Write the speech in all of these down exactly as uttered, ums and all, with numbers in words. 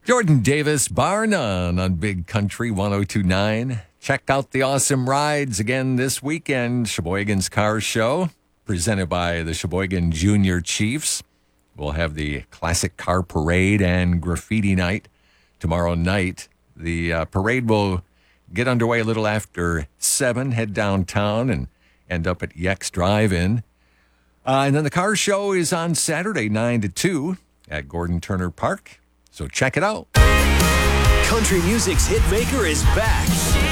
Jordan Davis, bar none, on Big Country one oh two point nine. Check out the awesome rides again this weekend. Sheboygan's Car Show, presented by the Sheboygan Junior Chiefs. We'll have the classic car parade and graffiti night tomorrow night. The uh, parade will get underway a little after seven, head downtown and end up at Yex Drive-In. Uh, and then the car show is on Saturday, nine to two at Gordon Turner Park. So check it out. Country music's hit maker is back.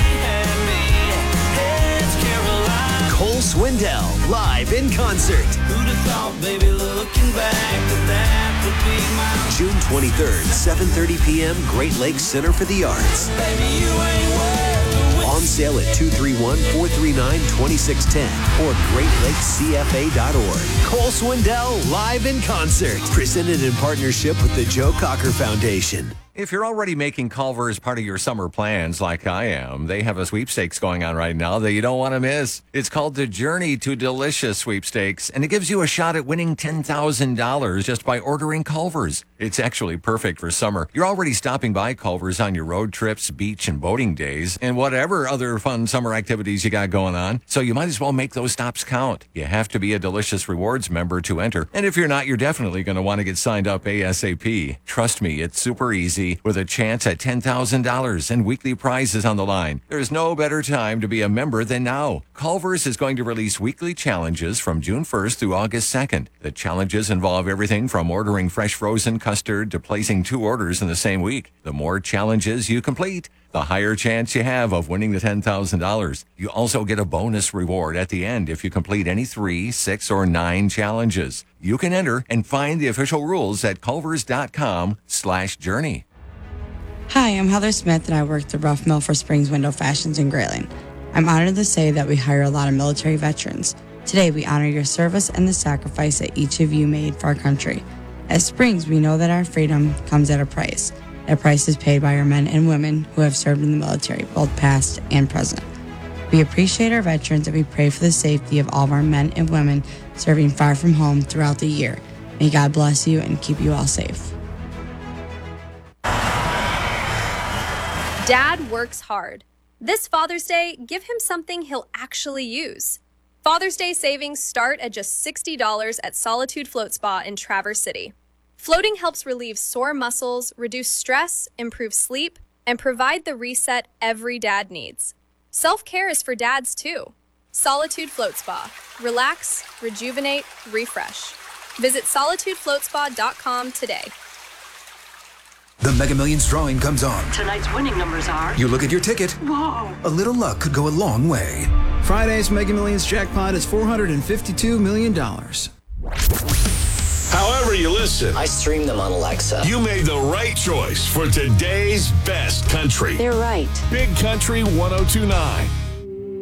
Cole Swindell, live in concert. Who'd have thought, baby, looking back, that that would be my... June twenty-third, seven thirty p.m., Great Lakes Center for the Arts. Baby, you ain't worth the... On sale at two three one, four three nine, two six one zero or great lakes c f a dot org. Cole Swindell, live in concert. Presented in partnership with the Joe Cocker Foundation. If you're already making Culver as part of your summer plans like I am, they have a sweepstakes going on right now that you don't want to miss. It's called the Journey to Delicious Sweepstakes, and it gives you a shot at winning ten thousand dollars just by ordering Culver's. It's actually perfect for summer. You're already stopping by Culver's on your road trips, beach and boating days, and whatever other fun summer activities you got going on, so you might as well make those stops count. You have to be a Delicious Rewards member to enter, and if you're not, you're definitely going to want to get signed up ASAP. Trust me, it's super easy, with a chance at ten thousand dollars and weekly prizes on the line. There's no better time to be a member than now. Culver's is going to release weekly challenges from June first through August second. The challenges involve everything from ordering fresh frozen custard to placing two orders in the same week. The more challenges you complete, the higher chance you have of winning the ten thousand dollars. You also get a bonus reward at the end if you complete any three, six, or nine challenges. You can enter and find the official rules at culvers.com slash journey. Hi, I'm Heather Smith, and I work at the Rough Mill for Springs Window Fashions in Grayling. I'm honored to say that we hire a lot of military veterans. Today, we honor your service and the sacrifice that each of you made for our country. At Springs, we know that our freedom comes at a price. That price is paid by our men and women who have served in the military, both past and present. We appreciate our veterans, and we pray for the safety of all of our men and women serving far from home throughout the year. May God bless you and keep you all safe. Dad works hard. This Father's Day, give him something he'll actually use. Father's Day savings start at just sixty dollars at Solitude Float Spa in Traverse City. Floating helps relieve sore muscles, reduce stress, improve sleep, and provide the reset every dad needs. Self-care is for dads too. Solitude Float Spa. Relax, rejuvenate, refresh. Visit solitude float spa dot com today. The Mega Millions drawing comes on. Tonight's winning numbers are... You look at your ticket. Whoa. A little luck could go a long way. Friday's Mega Millions jackpot is four hundred fifty-two million dollars. However you listen, I stream them on Alexa. You made the right choice for today's best country. They're right. Big Country one oh two point nine.